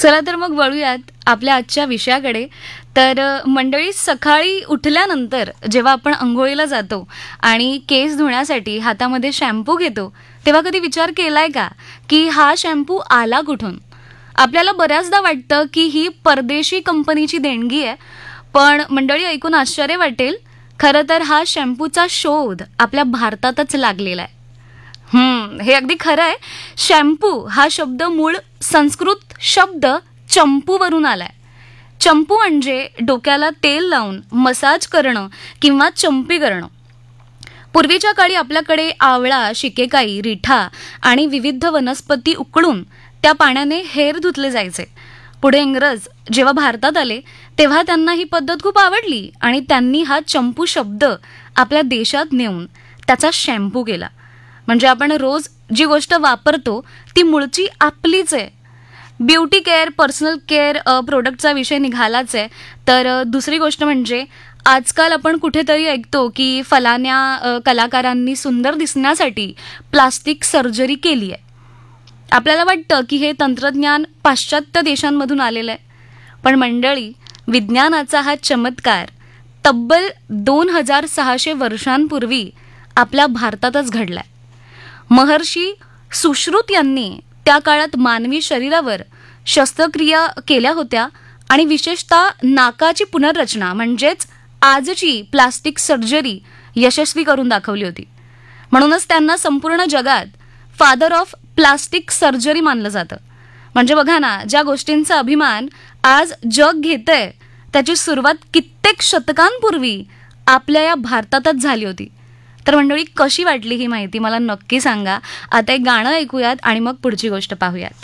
चला तर मग वळूयात आपल्या आजच्या विषयाकडे. तर मंडळी, सकाळी उठल्यानंतर जेव्हा आपण अंघोळीला जातो आणि केस धुण्यासाठी हातामध्ये शॅम्पू घेतो, तेव्हा कधी विचार केलाय का की हा शॅम्पू आला कुठून? आपल्याला बऱ्याचदा वाटतं की ही परदेशी कंपनीची देणगी आहे, पण मंडळी ऐकून आश्चर्य वाटेल, खरं तर हा शॅम्पूचा शोध आपल्या भारतातच लागलेला आहे. हे अगदी खरं आहे. शॅम्पू हा शब्द मूळ संस्कृत शब्द चंपूवरून आलाय. चंपू म्हणजे डोक्याला तेल लावून मसाज करणं किंवा चंपी करणं. पूर्वीच्या काळी आपल्याकडे आवळा, शिकेकाई, रिठा आणि विविध वनस्पती उकळून त्या पाण्याने हेर धुतले जायचे. पुढे इंग्रज जेव्हा भारतात आले तेव्हा त्यांना ही पद्धत खूप आवडली आणि त्यांनी हा चंपू शब्द आपल्या देशात नेऊन त्याचा शॅम्पू केला. म्हणजे आपण रोज जी गोष्ट वापरतो ती मूळची आपलीच आहे. ब्युटी केअर, पर्सनल केअर प्रोडक्टचा विषय निघालाच आहे. तर दुसरी गोष्ट म्हणजे आजकाल आपण कुठेतरी ऐकतो की फलाण्या कलाकारांनी सुंदर दिसण्यासाठी प्लास्टिक सर्जरी केली आहे. आपल्याला वाटतं की हे तंत्रज्ञान पाश्चात्य देशांमधून आलेलं आहे, पण मंडळी, विज्ञानाचा हा चमत्कार तब्बल 2600 वर्षांपूर्वी आपल्या भारतातच घडलाय. महर्षी सुश्रुत यांनी त्या काळात मानवी शरीरावर शस्त्रक्रिया केल्या होत्या आणि विशेषतः नाकाची पुनर्रचना म्हणजेच आजची प्लास्टिक सर्जरी यशस्वी करून दाखवली होती. म्हणूनच त्यांना संपूर्ण जगात फादर ऑफ प्लास्टिक सर्जरी मानलं जातं. म्हणजे बघा ना, ज्या गोष्टींचा अभिमान आज जग घेतंय त्याची सुरुवात कित्येक शतकांपूर्वी आपल्या या भारतातच झाली होती. तर मंडळी, कशी वाटली ही माहिती मला नक्की सांगा. आता एक गाणं ऐकूयात आणि मग पुढची गोष्ट पाहूयात.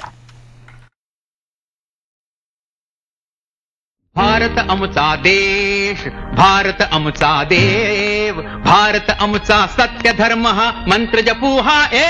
भारत आमचा देश, भारत आमचा देव, भारत आमचा सत्य धर्म हा मंत्र जपू हा